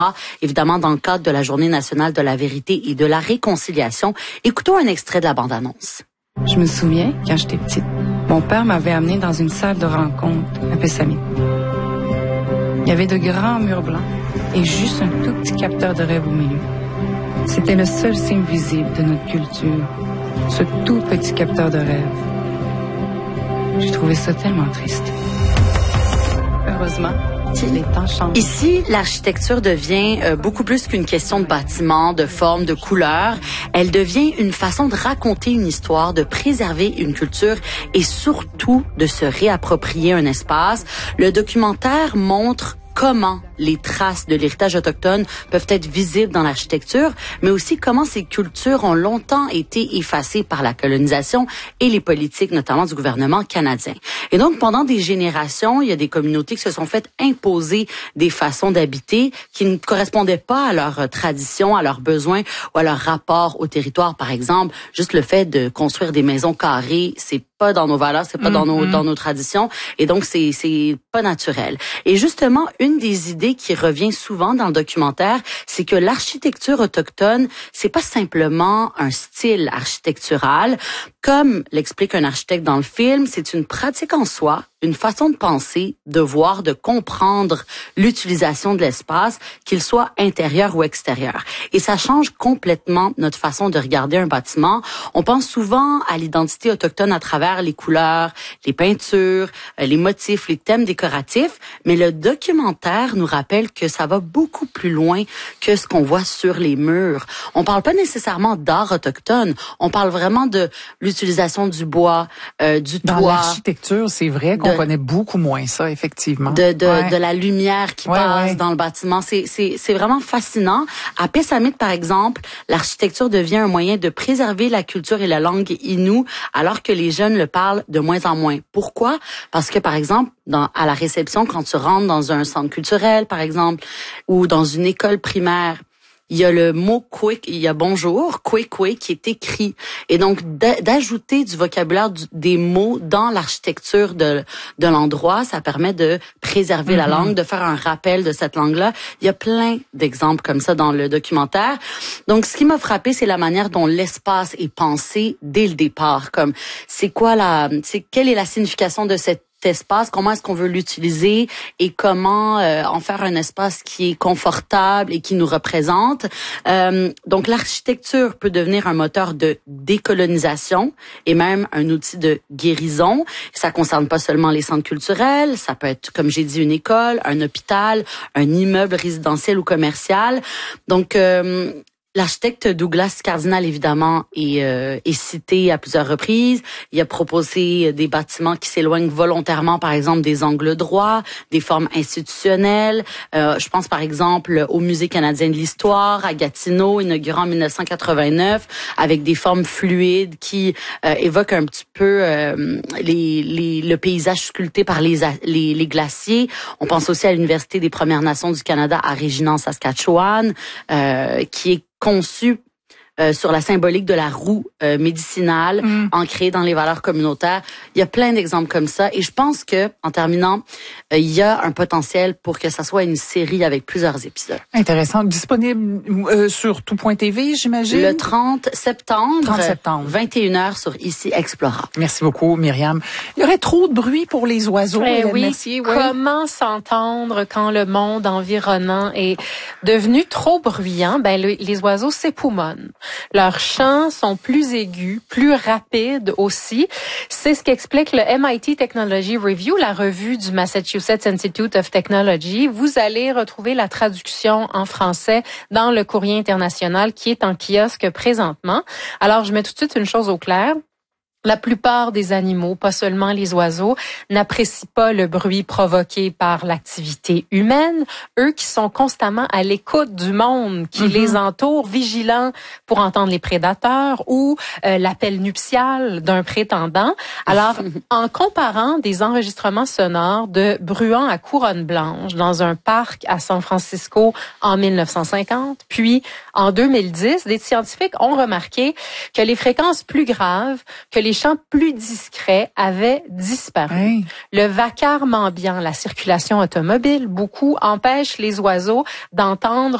évidemment dans le cadre de la Journée nationale de la vérité et de la réconciliation. Écoutons un extrait de la bande-annonce. Je me souviens, quand j'étais petite, mon père m'avait amenée dans une salle de rencontre à Pessamit. Il y avait de grands murs blancs et juste un tout petit capteur de rêve au milieu. C'était le seul signe visible de notre culture, ce tout petit capteur de rêve. J'ai trouvé ça tellement triste. Heureusement, les temps changent. Ici, l'architecture devient beaucoup plus qu'une question de bâtiment, de forme, de couleur. Elle devient une façon de raconter une histoire, de préserver une culture et surtout de se réapproprier un espace. Le documentaire montre comment les traces de l'héritage autochtone peuvent être visibles dans l'architecture, mais aussi comment ces cultures ont longtemps été effacées par la colonisation et les politiques, notamment du gouvernement canadien. Et donc, pendant des générations, il y a des communautés qui se sont faites imposer des façons d'habiter qui ne correspondaient pas à leurs traditions, à leurs besoins ou à leur rapport au territoire. Par exemple, juste le fait de construire des maisons carrées, c'est pas dans nos valeurs, c'est pas dans nos traditions, et donc c'est pas naturel. Et justement, une des idées qui revient souvent dans le documentaire, c'est que l'architecture autochtone, c'est pas simplement un style architectural, comme l'explique un architecte dans le film, c'est une pratique en soi, une façon de penser, de voir, de comprendre l'utilisation de l'espace, qu'il soit intérieur ou extérieur. Et ça change complètement notre façon de regarder un bâtiment. On pense souvent à l'identité autochtone à travers les couleurs, les peintures, les motifs, les thèmes décoratifs, mais le documentaire nous rappelle que ça va beaucoup plus loin que ce qu'on voit sur les murs. On parle pas nécessairement d'art autochtone, on parle vraiment de l'utilisation du bois, du toit. Dans l'architecture, c'est vrai qu'on connaît beaucoup moins ça, effectivement. De la lumière qui passe dans le bâtiment. C'est vraiment fascinant. À Pessamit, par exemple, l'architecture devient un moyen de préserver la culture et la langue Innu, alors que les jeunes le parlent de moins en moins. Pourquoi? Parce que, par exemple, à la réception, quand tu rentres dans un centre culturel, par exemple, ou dans une école primaire, il y a le mot quick, il y a bonjour, quick qui est écrit. Et donc, d'ajouter du vocabulaire, des mots dans l'architecture de l'endroit, ça permet de préserver la langue, de faire un rappel de cette langue-là. Il y a plein d'exemples comme ça dans le documentaire. Donc, ce qui m'a frappé, c'est la manière dont l'espace est pensé dès le départ. Comme, quelle est la signification de cet espace, comment est-ce qu'on veut l'utiliser et comment en faire un espace qui est confortable et qui nous représente. Donc l'architecture peut devenir un moteur de décolonisation et même un outil de guérison. Ça concerne pas seulement les centres culturels, ça peut être, comme j'ai dit, une école, un hôpital, un immeuble résidentiel ou commercial. Donc l'architecte Douglas Cardinal, évidemment, est cité à plusieurs reprises. Il a proposé des bâtiments qui s'éloignent volontairement, par exemple, des angles droits, des formes institutionnelles. Je pense, par exemple, au Musée canadien de l'histoire, à Gatineau, inauguré en 1989, avec des formes fluides qui évoquent un petit peu le paysage sculpté par les glaciers. On pense aussi à l'Université des Premières Nations du Canada à Regina, en Saskatchewan, qui est conçu sur la symbolique de la roue médicinale ancrée dans les valeurs communautaires. Il y a plein d'exemples comme ça et je pense que, en terminant, il y a un potentiel pour que ça soit une série avec plusieurs épisodes. Intéressant. Disponible sur tout.tv, j'imagine? Le 30 septembre. 21h sur Ici Explora. Merci beaucoup, Myriam. Il y aurait trop de bruit pour les oiseaux. Oui. Comment s'entendre quand le monde environnant est devenu trop bruyant? Les oiseaux s'époumonnent. Leurs chants sont plus aigus, plus rapides aussi. C'est ce qu'explique le MIT Technology Review, la revue du Massachusetts Institute of Technology. Vous allez retrouver la traduction en français dans le Courrier international qui est en kiosque présentement. Alors, je mets tout de suite une chose au clair. La plupart des animaux, pas seulement les oiseaux, n'apprécient pas le bruit provoqué par l'activité humaine. Eux qui sont constamment à l'écoute du monde qui les entoure, vigilants pour entendre les prédateurs ou l'appel nuptial d'un prétendant. Alors, en comparant des enregistrements sonores de bruants à couronne blanche dans un parc à San Francisco en 1950, puis en 2010, des scientifiques ont remarqué que les fréquences plus graves, que les les chants plus discrets avaient disparu. Le vacarme ambiant, la circulation automobile, beaucoup empêchent les oiseaux d'entendre